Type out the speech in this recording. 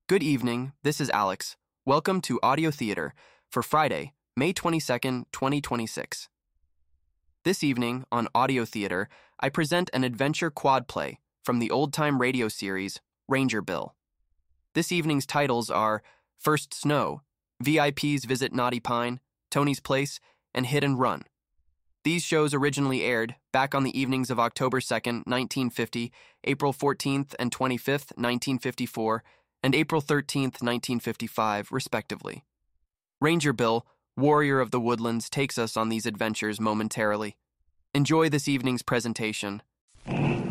Good evening, this is Alex. Welcome to Audio Theater for Friday, May 22nd, 2026. This evening on Audio Theater, I present an adventure quad play from the old-time radio series Ranger Bill. This evening's titles are First Snow, VIPs Visit Knotty Pine, Tony's Place, and Hit and Run. These shows originally aired back on the evenings of October 2nd, 1950, April 14th and 25th, 1954, and April 13th, 1955, respectively. Ranger Bill, warrior of the woodlands, takes us on these adventures momentarily. Enjoy this evening's presentation.